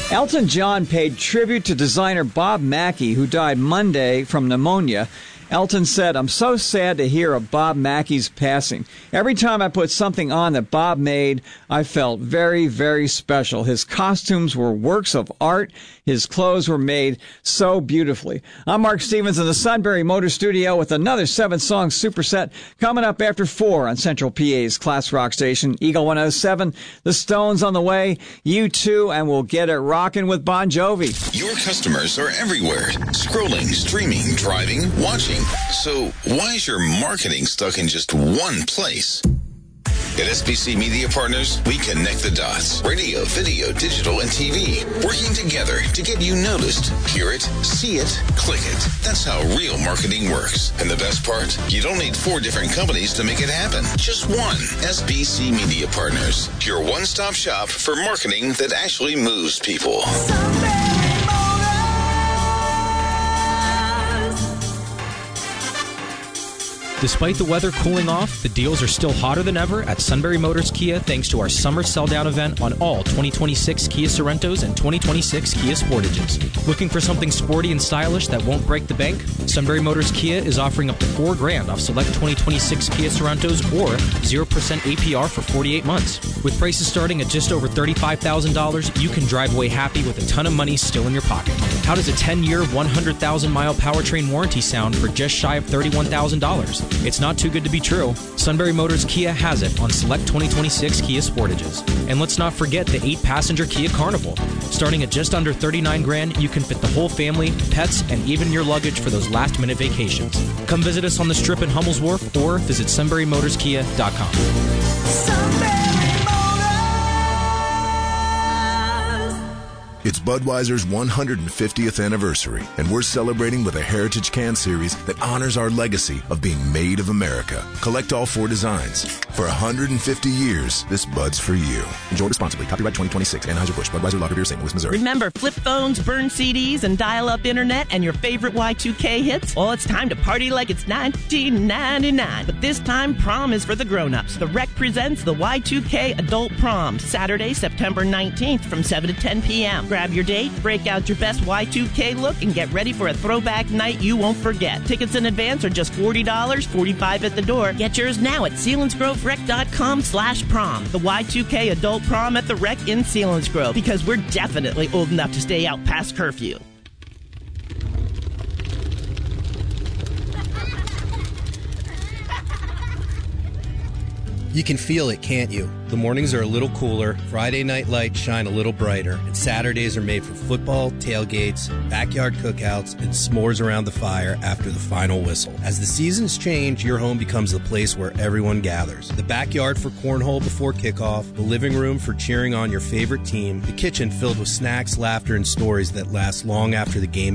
Elton John paid tribute to designer Bob Mackie, who died Monday from pneumonia. Elton said, "I'm so sad to hear of Bob Mackie's passing. Every time I put something on that Bob made, I felt very, very special. His costumes were works of art. His clothes were made so beautifully." I'm Mark Stevens in the Sunbury Motor Studio with another 7-song superset coming up after 4 on Central PA's class rock station, Eagle 107. The Stones on the way, U2, and we'll get it rocking with Bon Jovi. Your customers are everywhere. Scrolling, streaming, driving, watching. So why is your marketing stuck in just one place? At SBC Media Partners, we connect the dots. Radio, video, digital, and TV. Working together to get you noticed. Hear it, see it, click it. That's how real marketing works. And the best part? You don't need 4 different companies to make it happen. Just one. SBC Media Partners. Your one-stop shop for marketing that actually moves people. Despite the weather cooling off, the deals are still hotter than ever at Sunbury Motors Kia thanks to our summer sell-down event on all 2026 Kia Sorentos and 2026 Kia Sportages. Looking for something sporty and stylish that won't break the bank? Sunbury Motors Kia is offering up to $4,000 off select 2026 Kia Sorentos or 0% APR for 48 months. With prices starting at just over $35,000, you can drive away happy with a ton of money still in your pocket. How does a 10-year, 100,000-mile powertrain warranty sound for just shy of $31,000? It's not too good to be true. Sunbury Motors Kia has it on select 2026 Kia Sportages. And let's not forget the 8-passenger Kia Carnival. Starting at just under $39,000, you can fit the whole family, pets, and even your luggage for those last-minute vacations. Come visit us on the Strip in Hummel's Wharf or visit SunburyMotorsKia.com. It's Budweiser's 150th anniversary, and we're celebrating with a Heritage Can Series that honors our legacy of being made of America. Collect all 4 designs. For 150 years, this Bud's for you. Enjoy responsibly. Copyright 2026. Anheuser-Busch. Budweiser Lager Beer, St. Louis, Missouri. Remember flip phones, burn CDs, and dial-up internet and your favorite Y2K hits? Well, it's time to party like it's 1999. But this time, prom is for the grown-ups. The Rec presents the Y2K Adult Prom, Saturday, September 19th from 7 to 10 p.m. Grab your date, break out your best Y2K look, and get ready for a throwback night you won't forget. Tickets in advance are just $40, $45 at the door. Get yours now at SealandsGroveRec.com/prom. The Y2K Adult Prom at the Rec in Selinsgrove, because we're definitely old enough to stay out past curfew. You can feel it, can't you? The mornings are a little cooler, Friday night lights shine a little brighter, and Saturdays are made for football, tailgates, backyard cookouts, and s'mores around the fire after the final whistle. As the seasons change, your home becomes the place where everyone gathers. The backyard for cornhole before kickoff, the living room for cheering on your favorite team, the kitchen filled with snacks, laughter, and stories that last long after the game